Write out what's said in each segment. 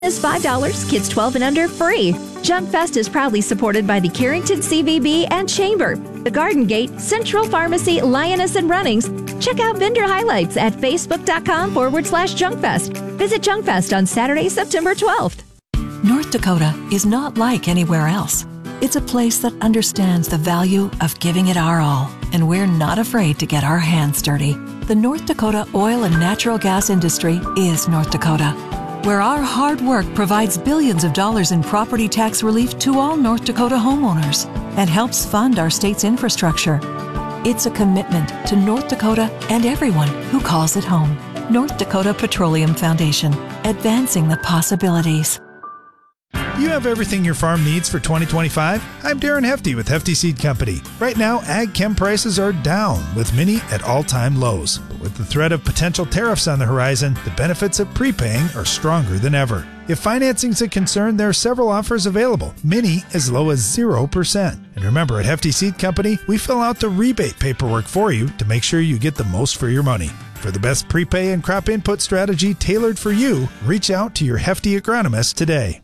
is $5, kids 12 and under free. Junk Fest is proudly supported by the Carrington CVB and Chamber, the Garden Gate, Central Pharmacy, Lioness and Runnings. Check out vendor highlights at facebook.com/JunkFest. Visit Junk Fest on Saturday, September 12th. North Dakota is not like anywhere else. It's a place that understands the value of giving it our all, and we're not afraid to get our hands dirty. The North Dakota oil and natural gas industry is North Dakota, where our hard work provides billions of dollars in property tax relief to all North Dakota homeowners and helps fund our state's infrastructure. It's a commitment to North Dakota and everyone who calls it home. North Dakota Petroleum Foundation, advancing the possibilities. You have everything your farm needs for 2025? I'm Darren Hefty with Hefty Seed Company. Right now, ag chem prices are down, with many at all-time lows. But with the threat of potential tariffs on the horizon, the benefits of prepaying are stronger than ever. If financing's a concern, there are several offers available, many as low as 0%. And remember, at Hefty Seed Company, we fill out the rebate paperwork for you to make sure you get the most for your money. For the best prepay and crop input strategy tailored for you, reach out to your Hefty agronomist today.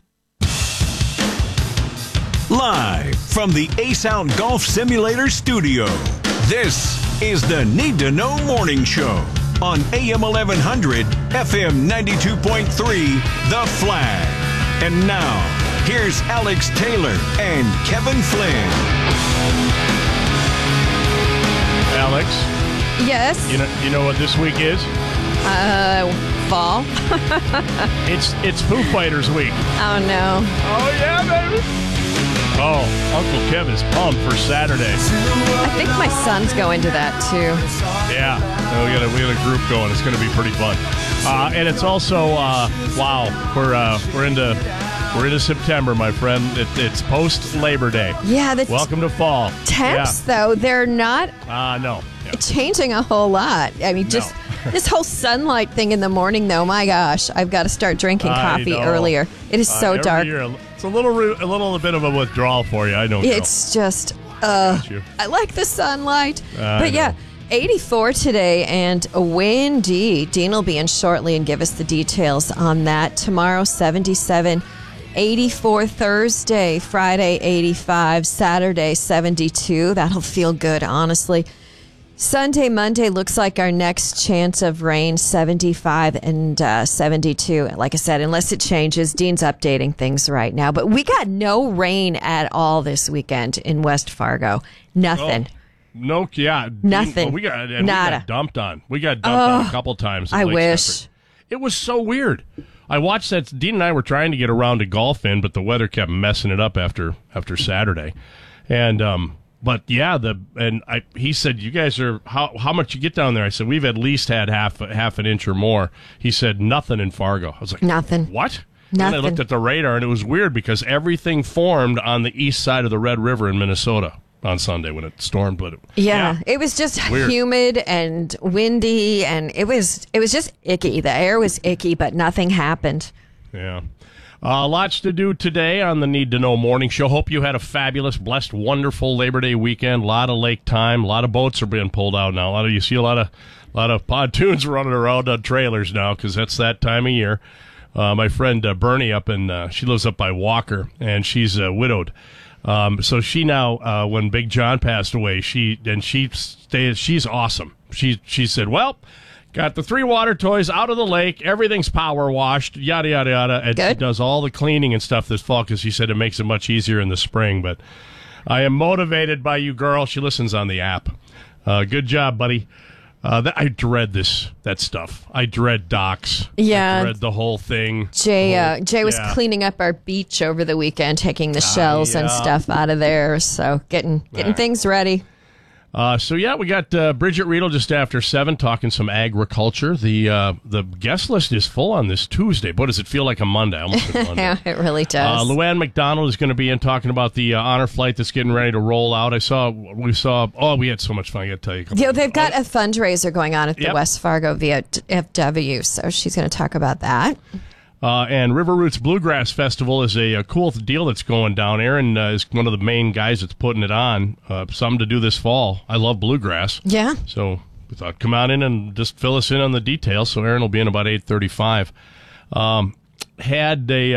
Live from the Ace Out Golf Simulator studio, this is the Need to Know Morning Show on AM 1100, FM 92.3, The Flag. And now, here's Alex Taylor and Kevin Flynn. Alex? Yes? You know what this week is? Fall. It's Foo Fighters week. Oh, no. Oh, yeah, baby. Oh, Uncle Kev is pumped for Saturday. I think my son's going to that, too. Yeah. We got a group going. It's going to be pretty fun. And it's also, wow, we're into September, my friend. It's post-Labor Day. Yeah. Welcome to fall. Temps, though, they're not no. Yeah. changing a whole lot. I mean, just this whole sunlight thing in the morning, though, my gosh, I've got to start drinking coffee earlier. It is so dark. It's a little bit of a withdrawal for you. I know. It's just, I like the sunlight. But yeah, 84 today and windy. Dean will be in shortly and give us the details on that. Tomorrow, 77. 84 Thursday, Friday 85, Saturday 72. That'll feel good, honestly. Sunday, Monday looks like our next chance of rain, 75 and 72. Like I said, unless it changes, Dean's updating things right now. But we got no rain at all this weekend in West Fargo. Nothing. Oh, no, yeah. Nothing. We got dumped on. We got dumped on a couple times. I wish. It was so weird. I watched that. Dean and I were trying to get around to golf in, but the weather kept messing it up after Saturday. And, but yeah, he said, you guys are, how much you get down there? I said, we've at least had half an inch or more. He said, nothing in Fargo. I was like, nothing. What? Nothing. And I looked at the radar, and it was weird because everything formed on the east side of the Red River in Minnesota on Sunday when it stormed. But it was just weird. Humid and windy, and it was just icky. The air was icky, but nothing happened. Yeah. Lots to do today on the Need to Know Morning Show. Hope you had a fabulous, blessed, wonderful Labor Day weekend. A lot of lake time. A lot of boats are being pulled out now. You see a lot of pontoons running around on trailers now because that's that time of year. My friend Bernie she lives up by Walker, and she's widowed. So she now, when Big John passed away, she's awesome. She said, well, got the 3 water toys out of the lake. Everything's power washed, yada, yada, yada. And Good. she does all the cleaning and stuff this fall because she said it makes it much easier in the spring. But I am motivated by you, girl. She listens on the app. Good job, buddy. I dread that stuff. I dread docks. Yeah. I dread the whole thing. Jay was cleaning up our beach over the weekend, taking the shells and stuff out of there. So getting things ready. We got Bridget Riedel just after 7 talking some agriculture. The guest list is full on this Tuesday. Boy, does it feel like a Monday? Almost a Monday. Yeah, it really does. Luann McDonald is going to be in talking about the honor flight that's getting ready to roll out. We had so much fun. I got to tell you. They've got a fundraiser going on at the West Fargo VFW, so she's going to talk about that. And River Roots Bluegrass Festival is a cool deal that's going down. Aaron is one of the main guys that's putting it on. Something to do this fall. I love bluegrass. Yeah. So we thought, come on in and just fill us in on the details. So Aaron will be in about 8:35. had a